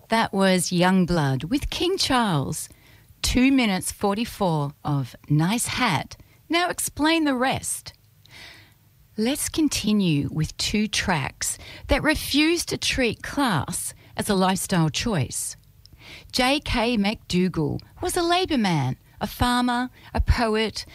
That was Youngblood with King Charles. 2 minutes 44 of Nice Hat. Now explain the rest. Let's continue with two tracks that refuse to treat class as a lifestyle choice. J.K. McDougall was a Labor man, a farmer, a poet,